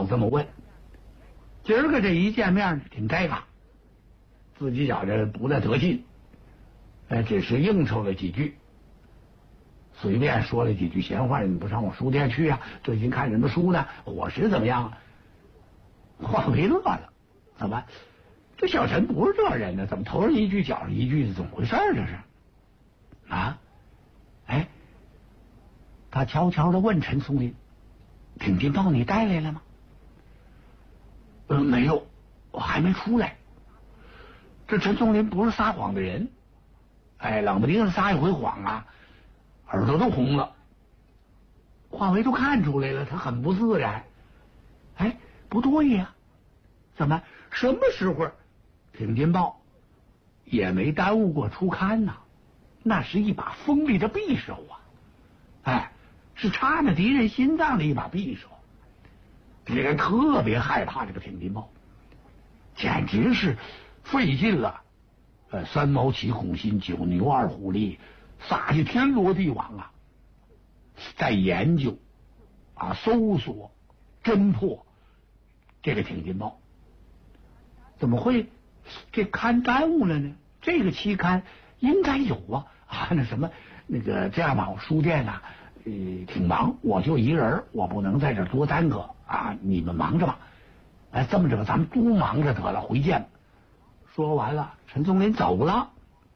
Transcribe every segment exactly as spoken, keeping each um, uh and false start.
这么问。今儿个这一见面挺尴尬，自己觉着不大得劲，哎，只是应酬了几句，随便说了几句闲话。你不上我书店去啊？最近看什么书呢？伙食怎么样？华为乐了，怎么？这小陈不是这人呢？怎么头上一句脚上一句？怎么回事？这是啊？哎，他悄悄的问陈松林：“挺进报你带来了吗？”呃，没有，我还没出来。这陈松林不是撒谎的人，哎，冷不丁的撒一回谎啊，耳朵都红了。华为都看出来了，他很不自然。哎，不对呀，怎么什么时候挺进报也没耽误过出刊呢？那是一把锋利的匕首啊！哎，是插着敌人心脏的一把匕首。这人特别害怕这个挺进报，简直是费尽了呃三毛七孔心，九牛二虎力，撒下天罗地网啊，在研究啊搜索侦破这个挺进报。怎么会这刊耽误了呢？这个期刊应该有啊啊！那什么，那个这样吧，我书店啊，呃，挺忙，我就一人，我不能在这多耽搁啊，你们忙着吧。哎，这么着吧，咱们都忙着得了，回见了。说完了，陈松林走了。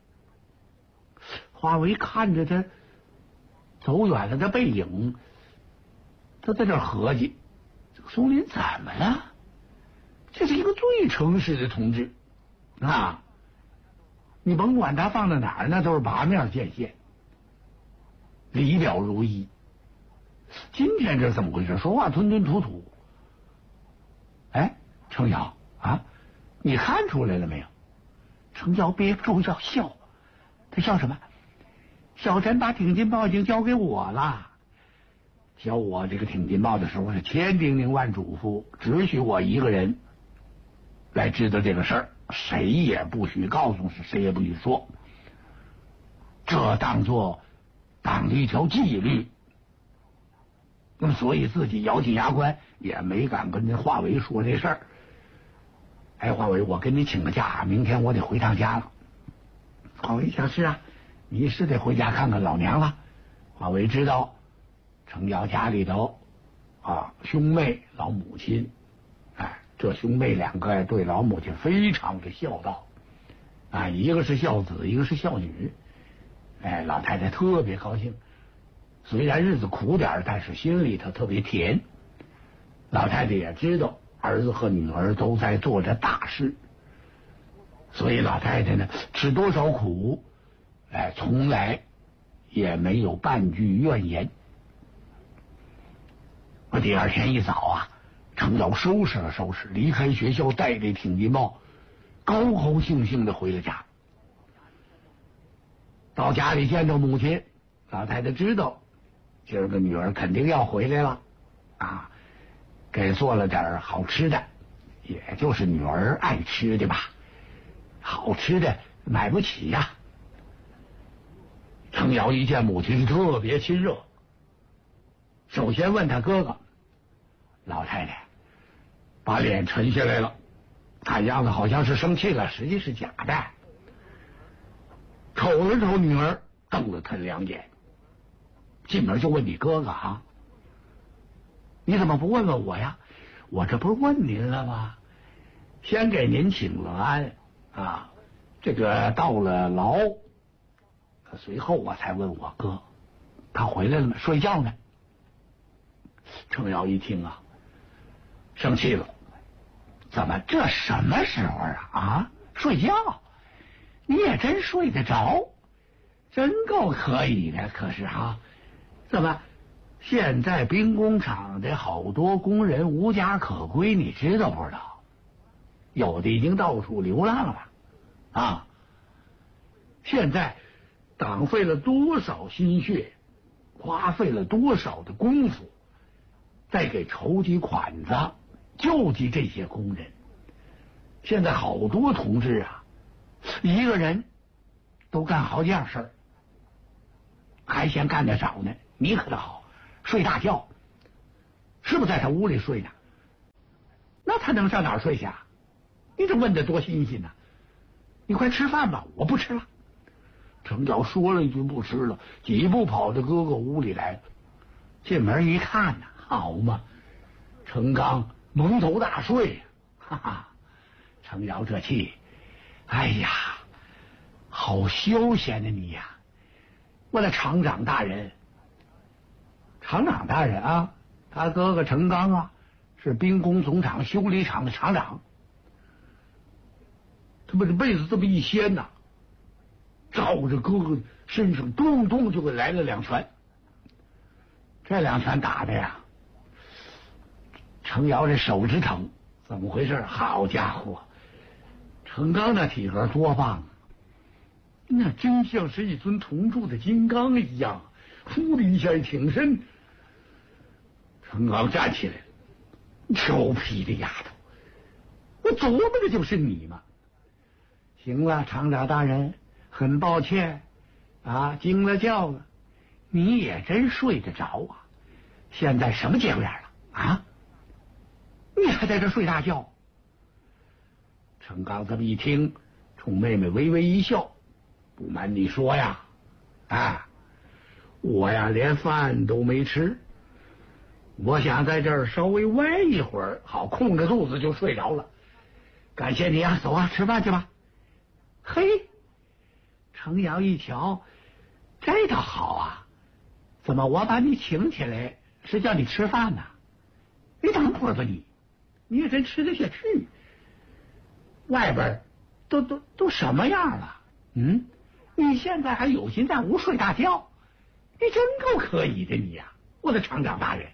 华为看着他走远了的背影，他在这合计：这个松林怎么了？这是一个最诚实的同志啊！你甭管他放在哪儿，那都是八面见线，仪表如一。今天这是怎么回事？说话吞吞吐吐。哎，程瑶啊，你看出来了没有？程瑶憋不住要笑，他笑什么？小陈把挺进报已经交给我了，交我这个挺进报的时候是千叮咛万嘱咐，只许我一个人来知道这个事儿，谁也不许告诉，谁也不许说，这当作党的一条纪律。那么所以自己咬紧牙关，也没敢跟这华为说这事儿。哎，华为，我跟你请个假，明天我得回趟家了。华为想是啊，你是得回家看看老娘了。华为知道程瑶家里头啊，兄妹老母亲，哎，这兄妹两个对老母亲非常的孝道啊，一个是孝子，一个是孝女。哎，老太太特别高兴，虽然日子苦点，但是心里头特别甜。老太太也知道儿子和女儿都在做着大事，所以老太太呢，吃多少苦，哎，从来也没有半句怨言。我第二天一早啊，程瑶收拾了收拾，离开学校，带着挺进报，高高兴兴的回了家。到家里见着母亲，老太太知道今儿个女儿肯定要回来了啊，给做了点好吃的，也就是女儿爱吃的吧，好吃的买不起呀、啊。程瑶一见母亲特别亲热，首先问他哥哥，老太太把脸沉下来了，看样子好像是生气了，实际是假的。瞅了瞅女儿，瞪了他两眼，进门就问你哥哥啊，你怎么不问问我呀？我这不是问您了吗？先给您请了安啊，这个到了牢，随后我才问我哥，他回来了吗？睡觉呢。程瑶一听啊，生气了，怎么这什么时候啊？啊，睡觉？你也真睡得着，真够可以的。可是哈，怎么现在兵工厂的好多工人无家可归，你知道不知道？有的已经到处流浪了啊！现在党费了多少心血，花费了多少的功夫，在给筹集款子救济这些工人。现在好多同志啊，一个人都干好几样事儿，还嫌干得少呢。你可倒好，睡大觉，是不是在他屋里睡呢？ 那他能上哪儿睡去啊？你这问的多新鲜呢！你快吃饭吧，我不吃了。程咬说了一句不吃了，几步跑到哥哥屋里来了。进门一看呢，好嘛，程刚蒙头大睡，哈哈！程咬这气，哎呀，好休闲的你呀！我的厂长大人，厂长大人啊，他哥哥程刚啊，是兵工总厂修理厂的厂长。他把这被子这么一掀呐，照着哥哥身上咚咚就给来了两拳。这两拳打的呀，程咬这手直疼，怎么回事？好家伙，程刚那体格多棒啊，那真像是一尊铜铸的金刚一样，呼的一下一挺身。程刚站起来了，调皮的丫头，我琢磨的就是你嘛。行了，厂长大人，很抱歉啊，惊了觉了。你也真睡得着啊！现在什么节骨眼了啊？你还在这睡大觉？程刚这么一听，冲妹妹微微一笑，不瞒你说呀，啊，我呀连饭都没吃，我想在这儿稍微歪一会儿，好空着肚子就睡着了。感谢你啊，走啊，吃饭去吧。嘿，程咬一瞧，这倒好啊！怎么我把你请起来是叫你吃饭呢？你等会儿吧你，你也真吃得下去？外边都都都什么样了？嗯，你现在还有心在屋睡大觉？你真够可以的你呀，我的厂长大人！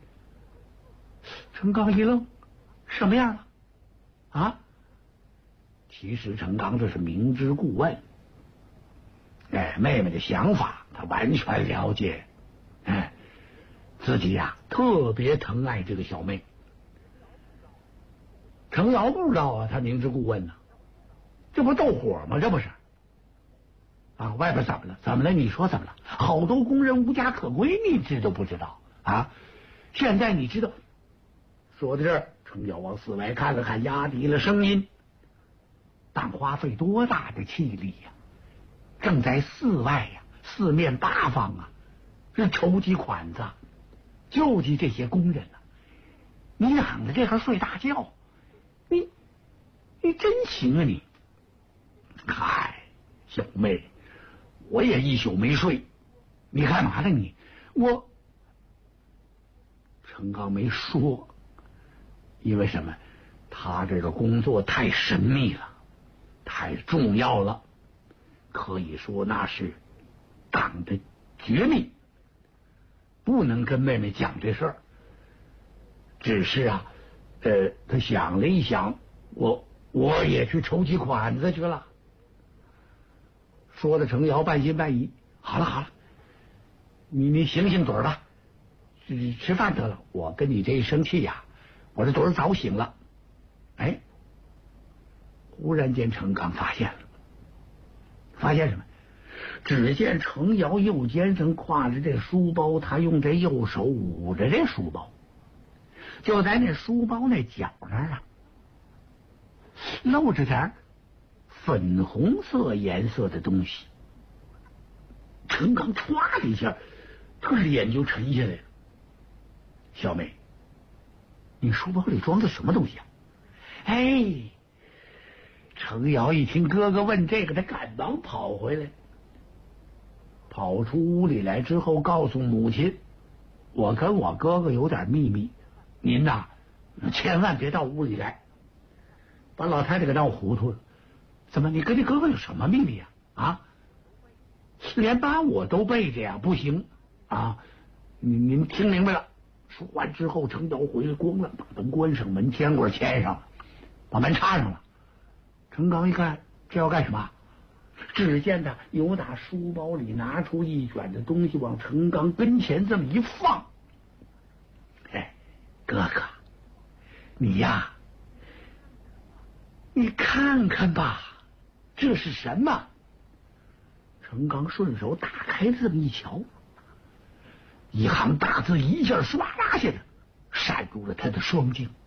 程刚一愣，什么样了？啊？其实程刚这是明知故问，哎，妹妹的想法他完全了解，哎，自己呀、啊、特别疼爱这个小妹。程咬不知道啊，他明知故问呢，这不斗火吗？这不是啊？外边怎么了？怎么了？你说怎么了？好多工人无家可归，你知道不知道啊？现在你知道？说到这儿，程咬往四外看了看，压低了声音。但花费多大的气力呀、啊！正在寺外呀、啊，四面八方啊，是筹集款子，救济这些工人呢、啊。你躺在这块睡大觉，你你真行啊你！嗨，小妹，我也一宿没睡，你干嘛呢你？我程刚没说，因为什么？他这个工作太神秘了。太重要了，可以说那是党的绝密，不能跟妹妹讲这事儿。只是啊，呃，他想了一想，我我也去筹集款子去了。说的程咬半信半疑。好了好了，你你醒醒盹吧，吃吃饭得了。我跟你这一生气呀、啊，我这盹儿早醒了。哎。忽然间，程刚发现了，发现什么？只见程咬右肩上挎着这书包，他用这右手捂着这书包，就在那书包那角那儿啊，露着点粉红色颜色的东西。程刚唰的一下，这个脸就沉下来了。小妹，你书包里装的什么东西啊？哎！程咬一听哥哥问这个，他赶忙跑回来，跑出屋里来之后，告诉母亲：“我跟我哥哥有点秘密，您呐，千万别到屋里来。”把老太太给闹糊涂了。怎么，你跟你哥哥有什么秘密啊？啊，连把我都背着呀，不行啊！您您听明白了？说完之后，程咬回来咣了，把灯关上，门签棍签上了，把门插上了。程刚一看，这要干什么？只见他由打书包里拿出一卷的东西，往程刚跟前这么一放。哎，哥哥，你呀，你看看吧，这是什么？程刚顺手打开这么一瞧，一行大字一下唰啦下的闪入了他的双睛。